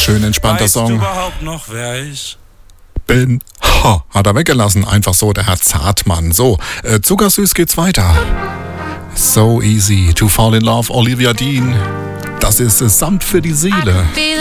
Schön entspannter weißt Song. du überhaupt noch, wer ich Bin. Hat er weggelassen. Einfach so, der Herr Zartmann. So, zuckersüß geht's weiter. So easy to fall in love, Olivia Dean. Das ist Samt für die Seele.